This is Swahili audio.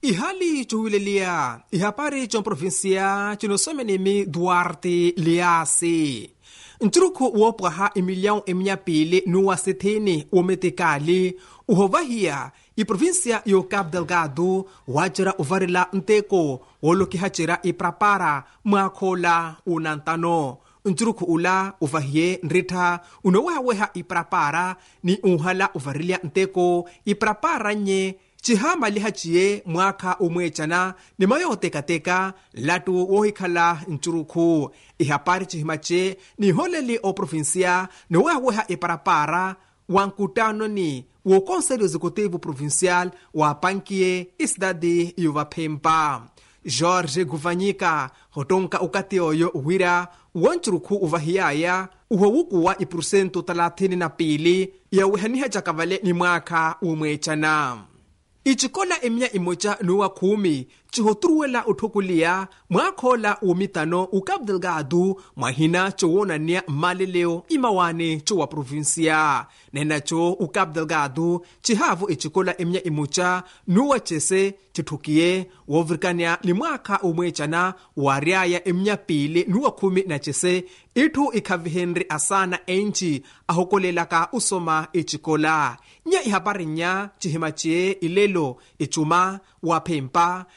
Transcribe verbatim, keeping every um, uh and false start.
ihali chuwilelia ihapari chon provinsia chinosomenemi Duarte Liasi ntruku wopraha emilhão emia pele no acetene o metekali uhovahia i província yo Cabo Delgado wajira uvarila nteko woloki hachira i prapara mwakhola unantano ntruku ula uvahie nritha unowehaweha i prapara ni unhala uvarilia nteko i prapara nye chihama lihachiye mwaka umwechana ni mayo teka-teka latu wohikhala ntruku ihapari chihimache ni holeli o provinsia ni wehaweha i prapara wankutano ni wo Conselho Executivo Provincial wa Pankie isidade yuvapempa Jorge Guvanyika hotonka ukati oyo uwira wantruku uvahiyaya uhowukuwa ipursentu talatini na pili ya wehaniha jakavale ni mwaka umwechana ichikola emia imoja nuwa kumi chihoturuwela uthukulia mwakhola umitano u Cabo Delgado mwahina chowonania maleleo imawane chowa provinsia nenacho u Cabo Delgado chihavu ichikola emia imoja nuwa chese chithukiye wovirikania ni mwaka umwechana wariaya emia pili nuwa kumi na chese ithu ikhavihenri asana enchi ahokolelaka usoma ichikola nya ihapari nya chihimachiye ilelo ichuma wapempa